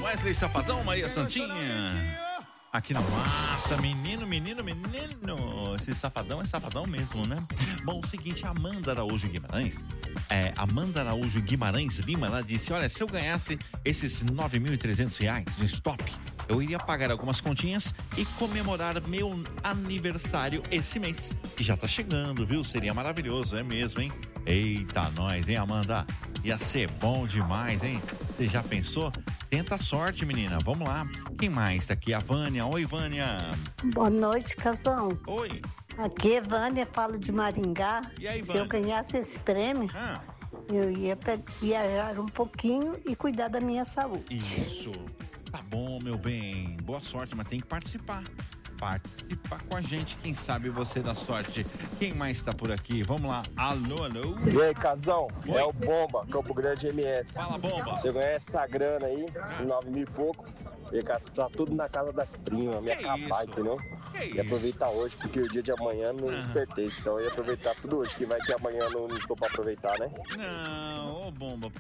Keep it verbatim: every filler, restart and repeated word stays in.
Wesley Safadão, Maria Santinha. Aqui na massa, menino, menino, menino. Esse safadão é safadão mesmo, né? Bom, o seguinte, a Amanda Araújo Guimarães, é, Amanda Araújo Guimarães Lima, ela disse, olha, se eu ganhasse esses nove mil e trezentos reais no stop, eu iria pagar algumas continhas e comemorar meu aniversário esse mês, que já tá chegando, viu? Seria maravilhoso, é mesmo, hein? Eita, nós, hein, Amanda? Ia ser bom demais, hein? Você já pensou? Tenta a sorte, menina. Vamos lá. Quem mais tá aqui? A Vânia. Oi, Vânia. Boa noite, Casão. Oi. Aqui é Vânia, falo de Maringá. E aí, Se Vânia? eu ganhasse esse prêmio, Ah, eu ia pe- viajar um pouquinho e cuidar da minha saúde. isso. Tá bom, meu bem. Boa sorte, mas tem que participar. Participar com a gente. Quem sabe você dá sorte. Quem mais tá por aqui? Vamos lá. Alô, alô. E aí, Casão? Oi. É o Bomba, Campo Grande M S. Fala, Bomba. Se eu ganhar essa grana aí, esses nove mil e pouco, eu ia gastar tudo na casa das primas, me Que acabar, isso? entendeu? Que E isso? aproveitar hoje, porque o dia de amanhã não despertei. Então eu ia aproveitar tudo hoje, que vai que amanhã não estou pra aproveitar, né? Não, ô, Bomba.